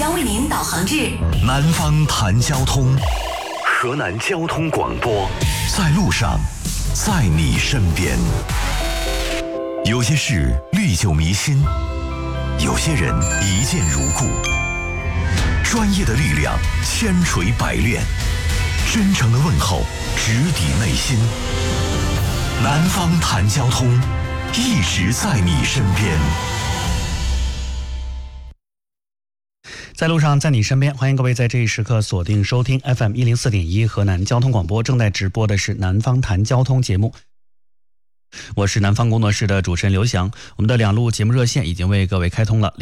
将为您导航至南方谈交通，河南交通广播，在路上，在你身边。有些事历久弥新，有些人一见如故。专业的力量千锤百炼，真诚的问候直抵内心。南方谈交通，一直在你身边。 在路上，在你身边，欢迎各位在这一时刻锁定收听 FM 104.1河南交通广播，正在直播的是南方谈交通节目。我是南方工作室的主持人刘翔，我们的两路节目热线已经为各位开通了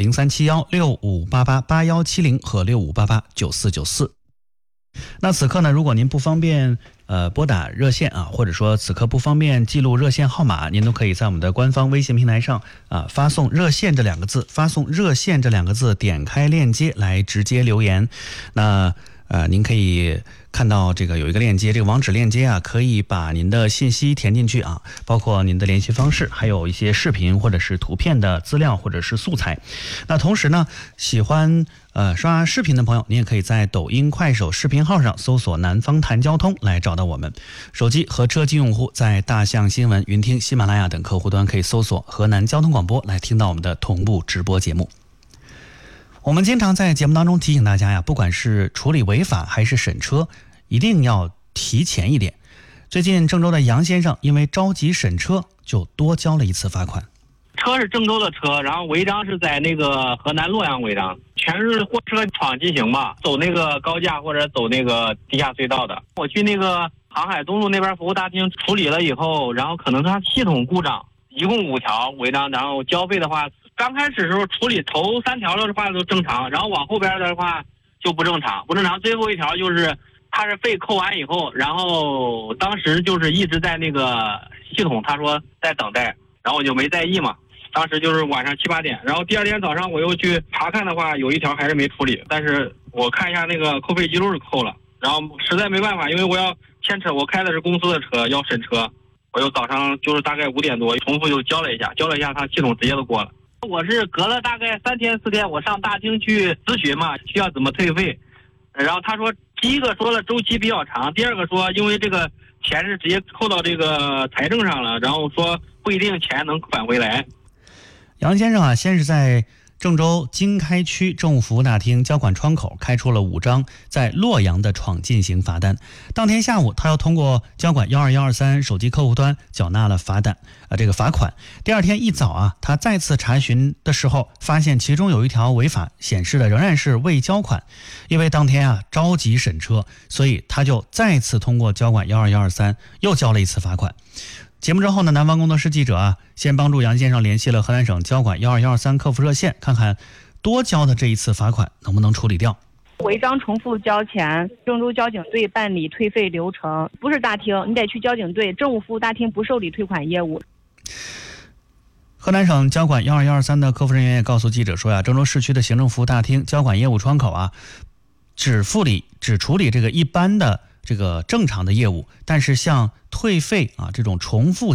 037165888170和65889494。那此刻呢，如果您不方便拨打热线啊，或者说此刻不方便记录热线号码，您都可以在我们的官方微信平台上发送热线这两个字，点开链接来直接留言。那您可以看到这个有一个链接，这个网址链接啊，可以把您的信息填进去啊，包括您的联系方式，还有一些视频或者是图片的资料或者是素材。那同时呢，喜欢刷视频的朋友，您也可以在抖音、快手视频号上搜索南方谈交通来找到我们。手机和车机用户在大象新闻、云听、喜马拉雅等客户端可以搜索河南交通广播来听到我们的同步直播节目。我们经常在节目当中提醒大家呀，不管是处理违法还是审车，一定要提前一点。最近郑州的杨先生因为着急审车，就多交了一次罚款。 车是郑州的车，然后违章是在那个河南洛阳违章，全是货车闯禁行嘛，走那个高架或者走那个地下隧道的。我去那个航海东路那边服务大厅处理了以后，然后可能它系统故障，一共5条违章，然后交费的话，刚开始的时候处理头3条的话都正常，然后往后边的话就不正常，最后一条就是它是费扣完以后，然后当时就是一直在那个系统他说在等待，然后我就没在意嘛。当时就是晚上7、8点，然后第二天早上我又去查看的话，有一条还是没处理，但是我看一下那个扣费记录是扣了，然后实在没办法，因为我要牵扯，我开的是公司的车要审车，我又早上就是大概5点多重复又交了一下，他系统直接都过了。我是隔了大概3天4天，我上大厅去咨询嘛，需要怎么退费，然后他说第一个说了周期比较长，第二个说因为这个钱是直接扣到这个财政上了，然后说不一定钱能返回来。 杨先生啊，先是在郑州经开区政务服务大厅交管窗口开出了5张在洛阳的闯禁行罚单。当天下午，他又通过交管12123手机客户端缴纳了罚款。第二天一早啊，他再次查询的时候，发现其中有一条违法，显示的仍然是未交款。因为当天啊着急审车，所以他就再次通过交管12123又交了一次罚款。节目之后呢，南方工作室记者啊，先帮助杨先生联系了河南省交管12123客服热线，看看多交的这一次罚款能不能处理掉。 违章重复交钱，郑州交警队办理退费流程，不是大厅，你得去交警队，政务服务大厅不受理退款业务。 河南省交管12123的客服人员也告诉记者说呀，郑州市区的行政服务大厅交管业务窗口啊，只处理这个一般的这个正常的业务，但是像退费啊这种重复